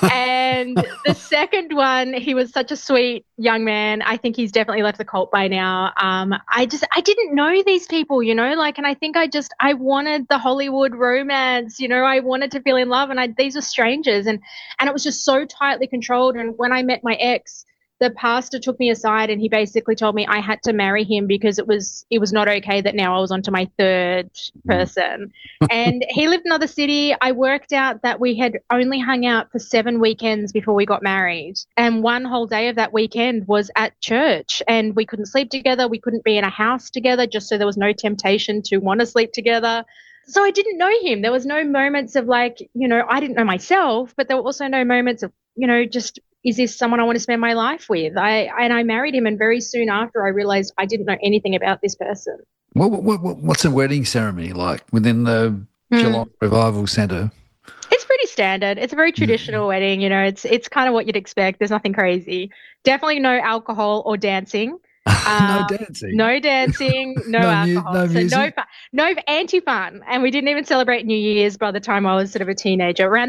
And the second one, he was such a sweet young man. I think he's definitely left the cult by now. I didn't know these people, and I think I wanted the Hollywood romance, I wanted to feel in love, and these were strangers, and it was just so tightly controlled. And when I met my ex, the pastor took me aside and he basically told me I had to marry him because it was not okay that now I was onto my third person. And he lived in another city. I worked out that we had only hung out for 7 weekends before we got married, and one whole day of that weekend was at church, and we couldn't sleep together. We couldn't be in a house together just so there was no temptation to want to sleep together. So I didn't know him. There was no moments of I didn't know myself, but there were also no moments of, just, is this someone I want to spend my life with? I married him, and very soon after I realized I didn't know anything about this person. What's a wedding ceremony like within the Geelong Revival Centre? It's pretty standard. It's a very traditional wedding. It's kind of what you'd expect. There's nothing crazy. Definitely no alcohol or dancing. No dancing. No dancing, no alcohol. No music? So no anti-fun. And we didn't even celebrate New Year's by the time I was sort of a teenager. Around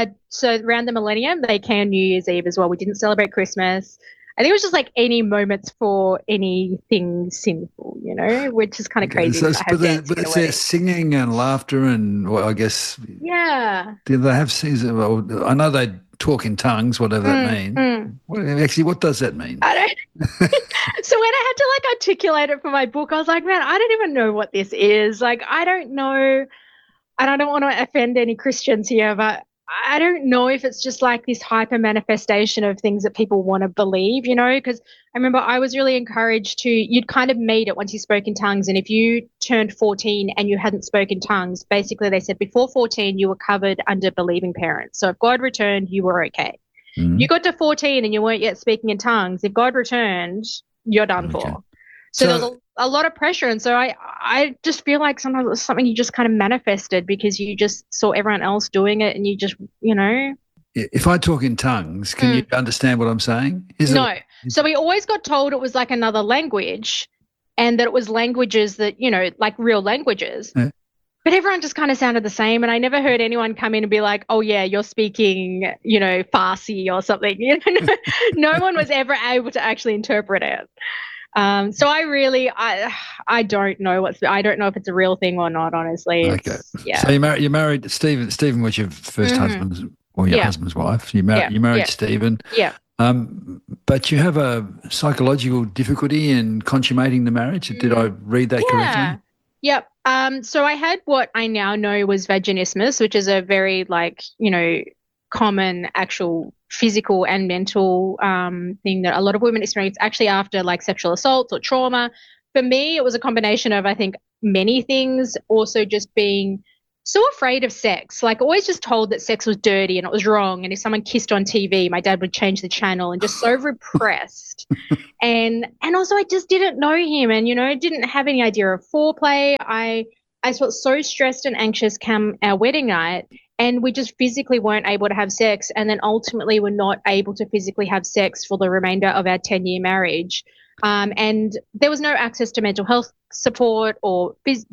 the millennium, they canned New Year's Eve as well. We didn't celebrate Christmas. I think it was just like any moments for anything sinful, which is kind of crazy. But it's there singing and laughter and, I guess. Yeah. Do they have season? Well, I know they talk in tongues, whatever that means. Actually, what does that mean? I don't. So when I had to articulate it for my book, I was like, man, I don't even know what this is. I don't know, and I don't want to offend any Christians here, but I don't know if it's just like this hyper manifestation of things that people want to believe, because I remember I was really encouraged you'd kind of made it once you spoke in tongues. And if you turned 14 and you hadn't spoken tongues, basically they said before 14, you were covered under believing parents. So if God returned, you were okay. You got to 14 and you weren't yet speaking in tongues. If God returned, you're done for. So there was a lot of pressure. And so I just feel like sometimes it was something you just kind of manifested because you just saw everyone else doing it and you just, if I talk in tongues, can you understand what I'm saying? No. So we always got told it was like another language and that it was languages that, like real languages. Yeah. But everyone just kind of sounded the same. And I never heard anyone come in and be like, oh, yeah, you're speaking, Farsi or something. No one was ever able to actually interpret it. So I don't know I don't know if it's a real thing or not, honestly. Okay. Yeah. So you married Stephen. Stephen was your first husband or your husband's wife. You married Stephen. Yeah. But you have a psychological difficulty in consummating the marriage. Did I read that correctly? Yep. So I had what I now know was vaginismus, which is a very common actual physical and mental thing that a lot of women experience actually after like sexual assaults or trauma. For me, it was a combination of, I think, many things. Also just being so afraid of sex, like always just told that sex was dirty and it was wrong. And if someone kissed on TV, my dad would change the channel, and just so repressed. And also I just didn't know him and, didn't have any idea of foreplay. I felt so stressed and anxious come our wedding night, and we just physically weren't able to have sex. And then ultimately were not able to physically have sex for the remainder of our 10-year marriage. And there was no access to mental health support or,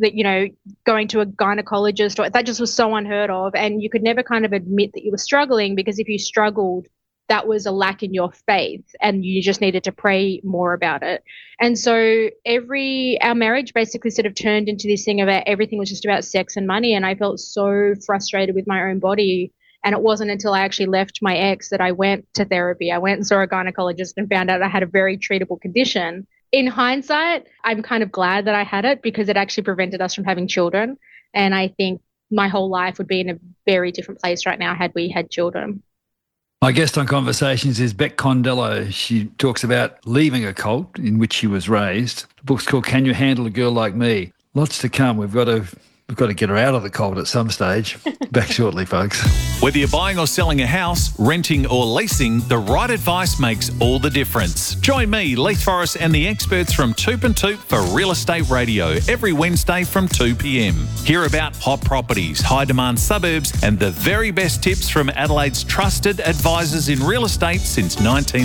going to a gynecologist, or that just was so unheard of. And you could never kind of admit that you were struggling, because if you struggled, that was a lack in your faith and you just needed to pray more about it. And so our marriage basically sort of turned into this thing about everything was just about sex and money. And I felt so frustrated with my own body. And it wasn't until I actually left my ex that I went to therapy. I went and saw a gynecologist and found out I had a very treatable condition. In hindsight, I'm kind of glad that I had it, because it actually prevented us from having children. And I think my whole life would be in a very different place right now had we had children. My guest on Conversations is Beck Condello. She talks about leaving a cult in which she was raised. The book's called Can You Handle a Girl Like Me? Lots to come. We've got to get her out of the cult at some stage. Back shortly, folks. Whether you're buying or selling a house, renting or leasing, the right advice makes all the difference. Join me, Leith Forrest, and the experts from Toop and Toop for Real Estate Radio every Wednesday from 2 p.m. Hear about hot properties, high-demand suburbs, and the very best tips from Adelaide's trusted advisors in real estate since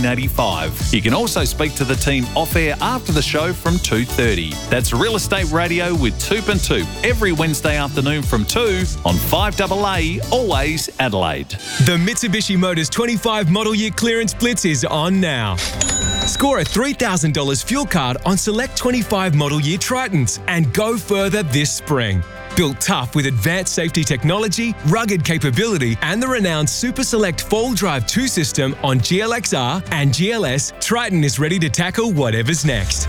1985. You can also speak to the team off-air after the show from 2:30. That's Real Estate Radio with Toop and Toop every Wednesday afternoon from 2 on 5AA, always Adelaide. The Mitsubishi Motors 25 model year clearance blitz is on now. Score a $3,000 fuel card on select 25 model year Tritons and go further this spring. Built tough with advanced safety technology, rugged capability, and the renowned Super Select 4-wheel drive 2 system on GLXR and GLS, Triton is ready to tackle whatever's next.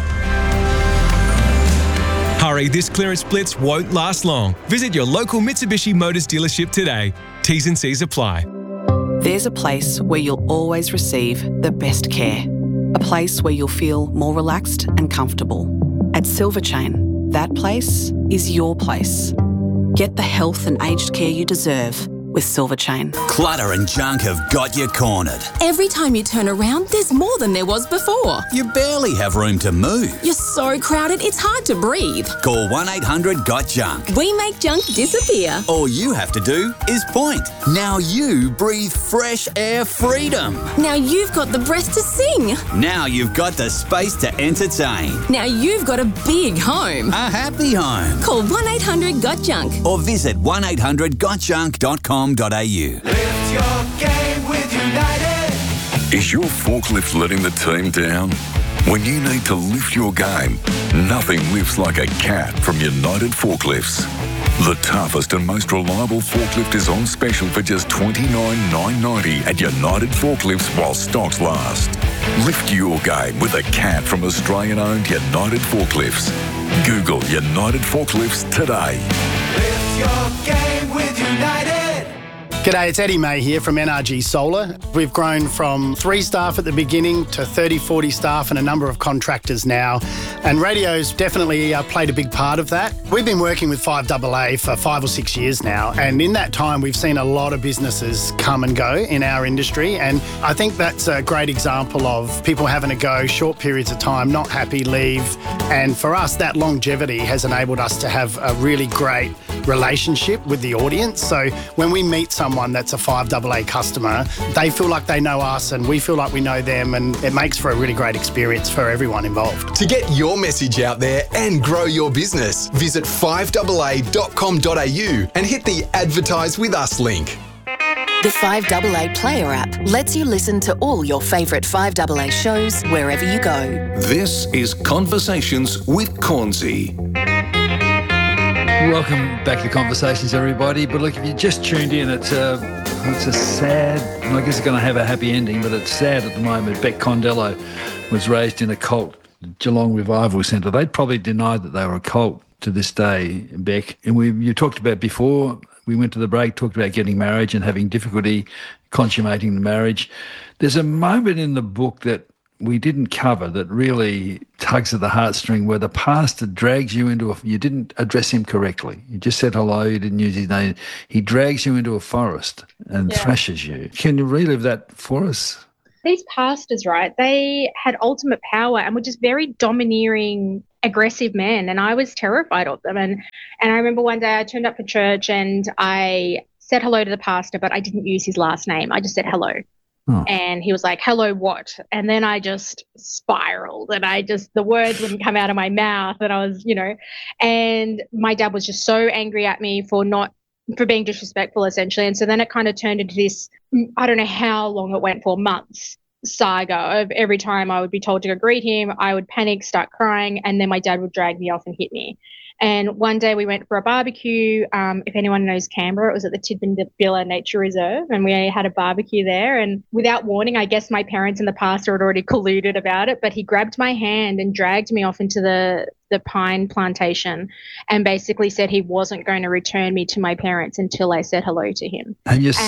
Hurry, this clearance blitz won't last long. Visit your local Mitsubishi Motors dealership today. T's and C's apply. There's a place where you'll always receive the best care. A place where you'll feel more relaxed and comfortable. At Silver Chain, that place is your place. Get the health and aged care you deserve with Silver Chain. Clutter and junk have got you cornered. Every time you turn around, there's more than there was before. You barely have room to move. You're so crowded, it's hard to breathe. Call 1-800-GOT-JUNK. We make junk disappear. All you have to do is point. Now you breathe fresh air freedom. Now you've got the breath to sing. Now you've got the space to entertain. Now you've got a big home. A happy home. Call 1-800-GOT-JUNK. Or visit 1-800-GOTJUNK.com. Lift your game with United. Is your forklift letting the team down? When you need to lift your game, nothing lifts like a cat from United Forklifts. The toughest and most reliable forklift is on special for just $29,990 at United Forklifts while stocks last. Lift your game with a cat from Australian-owned United Forklifts. Google United Forklifts today. Lift your game with United. G'day, it's Eddie May here from NRG Solar. We've grown from 3 staff at the beginning to 30, 40 staff and a number of contractors now. And radio's definitely played a big part of that. We've been working with 5AA for 5 or 6 years now. And in that time, we've seen a lot of businesses come and go in our industry. And I think that's a great example of people having to go short periods of time, not happy, leave. And for us, that longevity has enabled us to have a really great relationship with the audience. So when we meet someone someone that's a 5AA customer, they feel like they know us and we feel like we know them, and it makes for a really great experience for everyone involved. To get your message out there and grow your business, visit 5AA.com.au and hit the Advertise With Us link. The 5AA Player app lets you listen to all your favourite 5AA shows wherever you go. This is Conversations with Cornsey. Welcome back to Conversations, everybody. But look, if you just tuned in, it's a sad, and I guess it's going to have a happy ending, but it's sad at the moment. Beck Condello was raised in a cult, Geelong Revival Centre. They'd probably denied that they were a cult to this day, Beck. And you talked about before, we went to the break, talked about getting married and having difficulty consummating the marriage. There's a moment in the book that we didn't cover that really tugs at the heartstring, where the pastor drags you into you didn't address him correctly. You just said hello, you didn't use his name. He drags you into a forest and thrashes you. Can you relive that for us? These pastors, right, they had ultimate power and were just very domineering, aggressive men, and I was terrified of them. And I remember one day I turned up for church and I said hello to the pastor, but I didn't use his last name. I just said hello. Oh. And he was like, hello what? And then I just spiraled and the words wouldn't come out of my mouth, and I was, and my dad was just so angry at me for being disrespectful, essentially. And so then it kind of turned into this, I don't know how long it went for, months, saga of every time I would be told to go greet him, I would panic, start crying, and then my dad would drag me off and hit me. And one day we went for a barbecue. If anyone knows Canberra, it was at the Tidbinbilla Nature Reserve, and we had a barbecue there. And without warning, I guess my parents and the pastor had already colluded about it, but he grabbed my hand and dragged me off into the pine plantation and basically said he wasn't going to return me to my parents until I said hello to him. And you're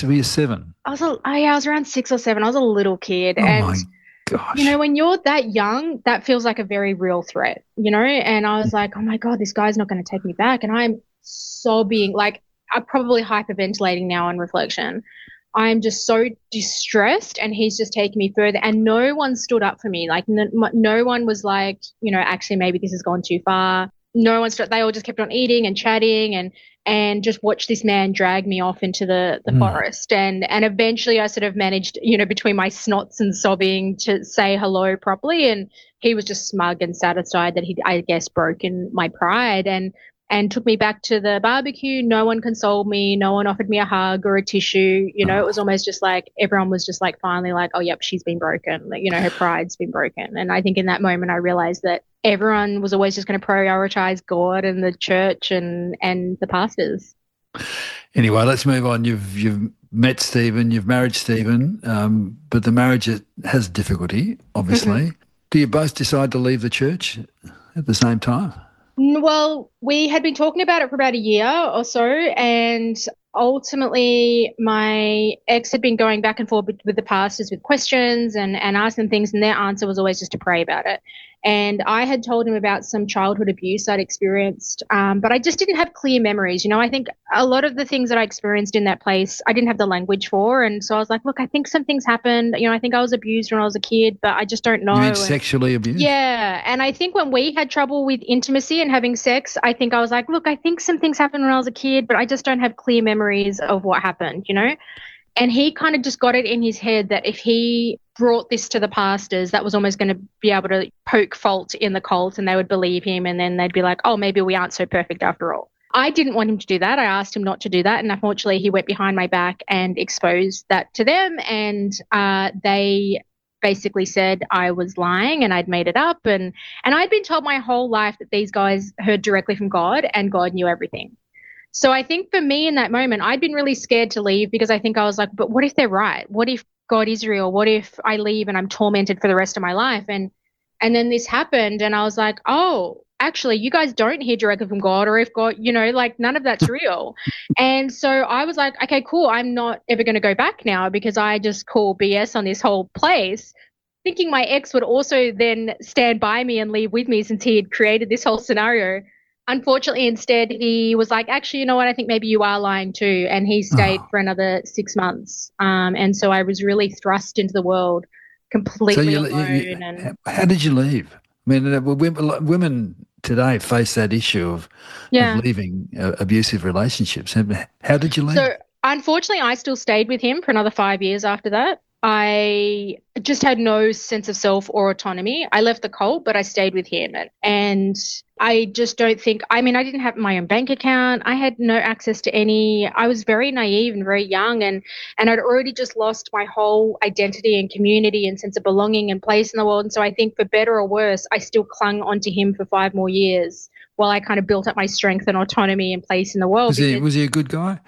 7? I was around 6 or 7. I was a little kid. Oh, and my gosh. When you're that young, that feels like a very real threat, and I was like, oh my God, this guy's not going to take me back. And I'm sobbing, like I'm probably hyperventilating now on reflection. I'm just so distressed, and he's just taking me further, and no one stood up for me. Like no one was like, actually maybe this has gone too far. No one stood. They all just kept on eating and chatting and just watched this man drag me off into the forest. And eventually I sort of managed, between my snots and sobbing, to say hello properly. And he was just smug and satisfied that he'd, I guess, broken my pride and took me back to the barbecue. No one consoled me. No one offered me a hug or a tissue. It was almost just like everyone was just like finally like, oh, yep, she's been broken. Like, her pride's been broken. And I think in that moment I realized that everyone was always just going to prioritize God and the church and the pastors. Anyway, let's move on. You've met Stephen, you've married Stephen, but the marriage has difficulty, obviously. Mm-hmm. Do you both decide to leave the church at the same time? Well, we had been talking about it for about a year or so, and ultimately my ex had been going back and forth with the pastors with questions and asking things, and their answer was always just to pray about it. And I had told him about some childhood abuse I'd experienced, but I just didn't have clear memories. I think a lot of the things that I experienced in that place, I didn't have the language for. And so I was like, look, I think some things happened. I think I was abused when I was a kid, but I just don't know. You mean sexually abused? Yeah. And I think when we had trouble with intimacy and having sex, I think I was like, look, I think some things happened when I was a kid, but I just don't have clear memories of what happened, And he kind of just got it in his head that if he brought this to the pastors, that was almost going to be able to poke fault in the cult, and they would believe him, and then they'd be like, oh, maybe we aren't so perfect after all. I didn't want him to do that. I asked him not to do that, and unfortunately he went behind my back and exposed that to them, and they basically said I was lying and I'd made it up, and I'd been told my whole life that these guys heard directly from God and God knew everything. So I think for me in that moment, I'd been really scared to leave because I think I was like, but what if they're right? What if God is real? What if I leave and I'm tormented for the rest of my life? And then this happened, and I was like, oh, actually, you guys don't hear directly from God, or if God, none of that's real. And so I was like, okay, cool. I'm not ever going to go back now because I just call BS on this whole place, thinking my ex would also then stand by me and leave with me since he had created this whole scenario. Unfortunately, instead, he was like, actually, you know what, I think maybe you are lying too. And he stayed for another 6 months. And so I was really thrust into the world completely alone. How did you leave? I mean, women today face that issue of leaving abusive relationships. How did you leave? So Unfortunately, I still stayed with him for another 5 years after that. I just had no sense of self or autonomy. I left the cult, but I stayed with him. And I just don't think, I mean, I didn't have my own bank account. I had no access to any, I was very naive and very young, and I'd already just lost my whole identity and community and sense of belonging and place in the world. And so I think for better or worse, I still clung onto him for 5 more years while I kind of built up my strength and autonomy and place in the world. Was he a good guy?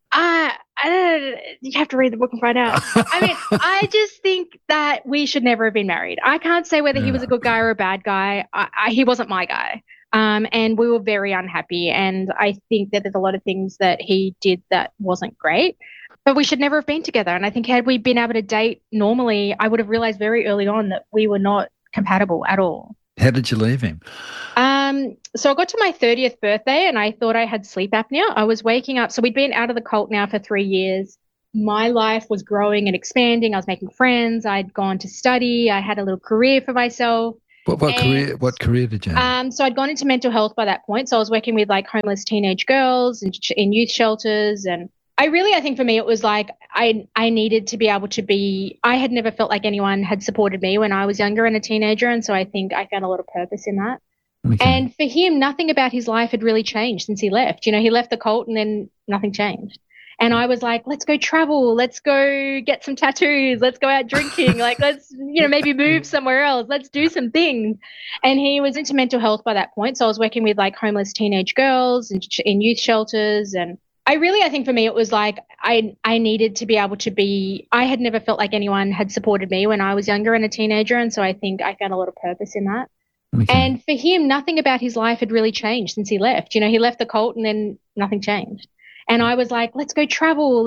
You have to read the book and find out. I mean, I just think that we should never have been married. I can't say whether he was a good guy or a bad guy. He wasn't my guy. And we were very unhappy. And I think that there's a lot of things that he did that wasn't great. But we should never have been together. And I think had we been able to date normally, I would have realized very early on that we were not compatible at all. How did you leave him? So I got to my 30th birthday and I thought I had sleep apnea. I was waking up. So we'd been out of the cult now for 3 years. My life was growing and expanding. I was making friends. I'd gone to study. I had a little career for myself. What career did you have? So I'd gone into mental health by that point. So I was working with like homeless teenage girls and in youth shelters. And I think for me, it was like I needed to be able to be, I had never felt like anyone had supported me when I was younger and a teenager. And so I think I found a lot of purpose in that. Okay. And for him, nothing about his life had really changed since he left. You know, he left the cult and then nothing changed. And I was like, let's go travel. Let's go get some tattoos. Let's go out drinking. Like, let's, maybe move somewhere else. Let's do some things. And he was into mental health by that point. So I was working with like homeless teenage girls and in youth shelters. And I think for me, it was like I needed to be able to be, I had never felt like anyone had supported me when I was younger and a teenager. And so I think I found a lot of purpose in that. Okay. And for him, nothing about his life had really changed since he left. You know, he left the cult and then nothing changed. And I was like, let's go travel.